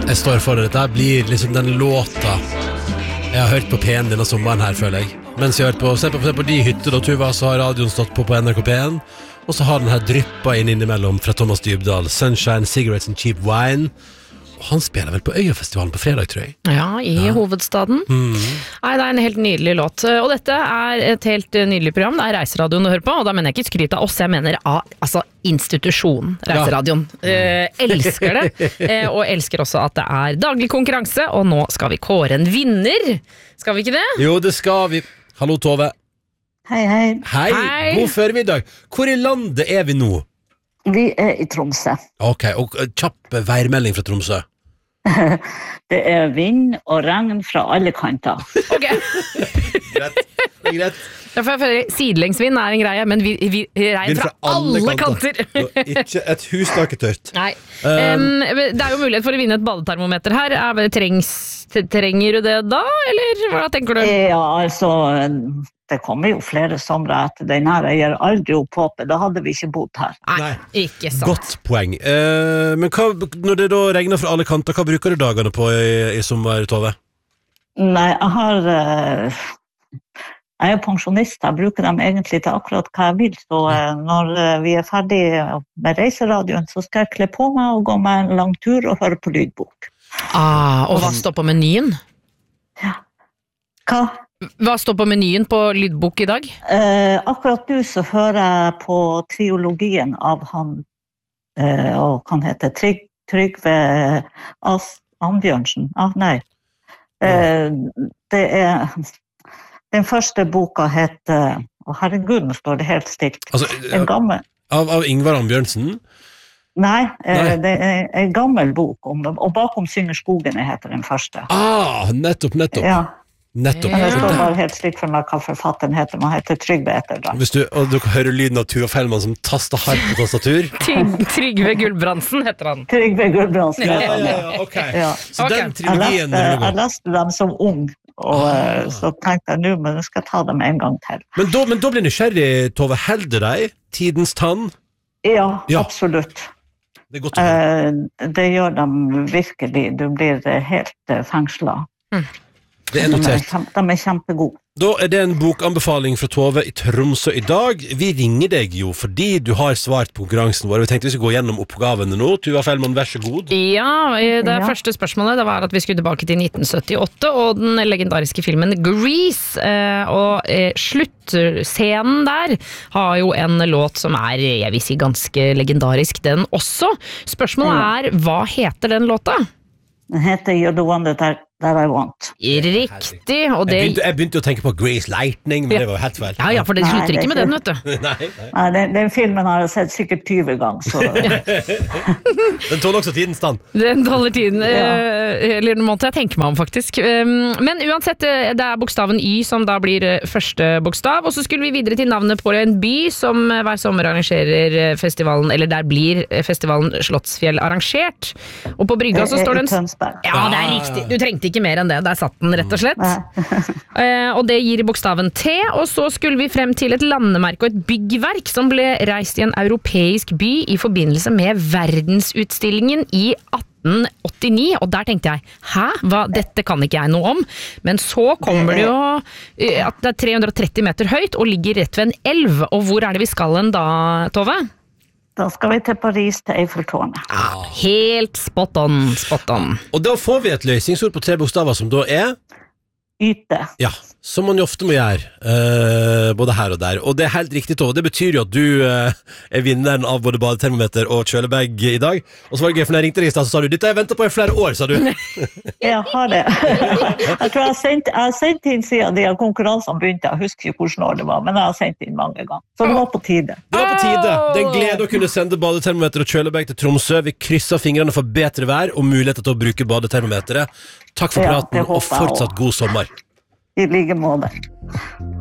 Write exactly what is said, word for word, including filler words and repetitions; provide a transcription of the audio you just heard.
Jeg står for det, dette blir liksom den låta jeg har hørt på P en denne sommeren her, føler jeg. Mens jeg har hørt på, se på, se på de hytter da Tuva, så har radioen stått på på N R K P en, og så har den her dryppet inn innimellom fra Thomas Dybdahl, Sunshine, Cigarettes and Cheap Wine. Og han spiller vel på Øyafestivalen på fredag, tror jeg. Ja, i ja. hovedstaden. Mm. Nei, det er en helt nydelig låt. Og dette er et helt nydelig program. Det er Reiseradioen du hører på, og da mener jeg ikke skryt av oss, jeg mener av altså, institusjonen Reiseradioen. Ja. Eh, elsker det, eh, og elsker også at det er daglig konkurranse, og nå skal vi kåre en vinner. Skal vi ikke det? Jo, det skal vi. Hallo, Tove. Hei, hei. Hei, hei. God formiddag. Hvor i landet er vi nå? Vi er i Tromsø. Ok, og kjapp værmelding fra Tromsø. Det er vind og regn fra alle kanter. Ok. Greit, det er greit. Sidelengsvind er en greie, men vi, vi regn fra, fra alle, alle kanter. kanter. Ikke et hustak er tørt. Nei. Um, det er jo mulighet for å vinne et badetermometer her. Er, trengs, trenger du det da, eller hva tenker du? Ja, altså, det kommer jo flere somre etter den her. Jeg gir aldri opp håpet, da hadde vi ikke bodd her. Nei, ikke sant. Godt poeng. Uh, men hva, når det da regner fra alle kanter, hva bruker du dagene på i, i sommer, Tove? Nei, jeg har... Uh, Jeg er pensjonist, jeg bruker dem egentlig til akkurat hva jeg vil, så når vi er ferdig med reiseradioen, så skal jeg kle på meg og gå med en lang tur og høre på lydbok. Ah, og hva står på menyen? Ja. Hva? Hva står på menyen på lydbok i dag? Eh, akkurat nå så hører jeg på triologien av han, eh, og han heter Trygg, Trygve As Ambjørnsen. Ah, nei. Eh, det er... Den første boka heter, å herregud, nå står det helt stilt. Altså, en gammel... Av, av Ingvar Ambjørnsen? Nei, Nei, det er en gammel bok om dem, og bakom synger skogene heter den første. Ah, nettopp, nettopp. Ja. Nettopp. Men det står bare helt stilt for meg hva forfatteren heter, man heter Trygve etter det. Hvis du, og du hører lyden av Tuva Fellmann som taster hardt på tastatur. Trygve Gulbrandsen heter han. Trygve Gulbrandsen. Ja, ja, ja, ok. Ja. Så okay. den trilogien... Jeg leste, jeg leste dem som ung. Og ah. så tenkte jeg nå, men jeg skal ta dem en gang til. Men da, men da blir nysgjerrig, Tove, helder deg tidens tann? Ja, ja. Absolutt. Det er godt å høre. Eh, det gjør dem virkelig. Du blir helt fengslet. Mm. Det er notert. De er, de er kjempegode. Da er det en bokanbefaling fra Tove i Tromsø i dag. Vi ringer deg jo fordi du har svart på konkurransen vår. Vi tenkte vi skulle gå gjennom oppgavene nå. Tuva Fellmann, vær så god. Ja, det ja. første spørsmålet det var at vi skulle tilbake til nitten syttiåtte og den legendariske filmen Grease. Og sluttscenen der har jo en låt som er, jeg vil si, ganske legendarisk den også. Spørsmålet er, hva heter den låta? Den heter You're the One That I, that I Want. Riktig, og det... Jeg begynte, jeg begynte å tenke på Grease Lightning, men ja. det var jo helt feil. Ja, ja, for det slutter ikke med den, vet du. nei, nei. nei den, den filmen har jeg sett sikkert tyve ganger, så... Den tåler også tidens stand. Den tåler tiden, ja. eller den måtte jeg tenke meg om, faktisk. Men uansett, det er bokstaven Y som da blir første bokstav, og så skulle vi videre til navnet på en by som hver sommer arrangerer festivalen, eller der blir festivalen Slottsfjell arrangert. Og på brygga så står det en... Ja, det er riktig. Du trengte ikke mer enn det. Der satt den, rett og slett. uh, og det gir bokstaven T, og så skulle vi frem til et landemerke og et byggverk som ble reist i en europeisk by i forbindelse med verdensutstillingen i atten åttini, og der tenkte jeg, hæ? Hva? Dette kan ikke jeg noe om. Men så kommer det jo uh, at det er tre hundre og tretti meter høyt og ligger rett ved en elv, og hvor er det vi skal hen da, Tove? Da skal vi til Paris, til Eiffeltårnet. Ja, helt spot on, spot on. Og da får vi et løsningsord på tre bokstaver som da er... Yte. Ja, som man jo ofte må gjøre, uh, både her og der. Og det er helt riktig, Tove. Det betyr jo at du uh, er vinneren av både badetermometer og kjølebag i dag. Og så var det gøy, for når jeg ringte deg i sted, så sa du, dette har jeg ventet på i flere år, sa du. Jeg har det. Jeg tror jeg har sendt, jeg har sendt inn siden de konkurransene begynte. Jeg husker ikke hvordan år det var, men jeg har sendt inn mange ganger. Så det var på tide. Det var på tide. Det er en glede å kunne sende badetermometer og kjølebag til Tromsø. Vi krysser fingrene for bedre vær og muligheter til å bruke badetermometeret. Takk for praten, ja, og fortsatt god sommer. I like måte.